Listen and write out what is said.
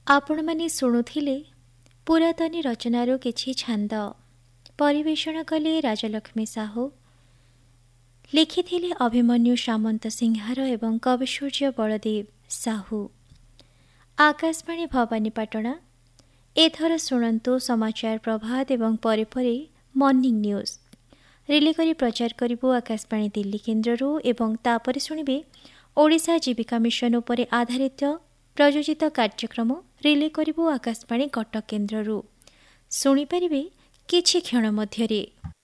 ଆପଣମାନେ ଶୁଣୁଥିଲେ ପୁରାତନୀ ରଚନାରୁ କିଛି ଛାନ୍ଦ। ପରିବେଷଣ କଲେ ରାଜଲକ୍ଷ୍ମୀ ସାହୁ। ଲେଖିଥିଲେ ଅଭିମନ୍ୟୁ ସାମନ୍ତ ସିଂହାର ଏବଂ କବିସୂର୍ଯ୍ୟ ବଳଦେବ ସାହୁ। ଆକାଶବାଣୀ ଭବାନୀପାଟଣା। ଏଥର ଶୁଣନ୍ତୁ ସମାଚାର ପ୍ରଭାତ ଏବଂ ପରେ ପରେ ମର୍ଣ୍ଣିଂ ନ୍ୟୁଜ୍। ରିଲେ କରି ପ୍ରଚାର କରିବୁ ଆକାଶବାଣୀ ଦିଲ୍ଲୀ କେନ୍ଦ୍ରରୁ ଏବଂ ତାପରେ ଶୁଣିବେ ଓଡ଼ିଶା ଜୀବିକା ମିଶନ ଉପରେ ଆଧାରିତ ପ୍ରଯୋଜିତ କାର୍ଯ୍ୟକ୍ରମ ରିଲେ କରିବୁ ଆକାଶବାଣୀ କଟକ କେନ୍ଦ୍ରରୁ। ଶୁଣିପାରିବେ କିଛି କ୍ଷଣ ମଧ୍ୟରେ।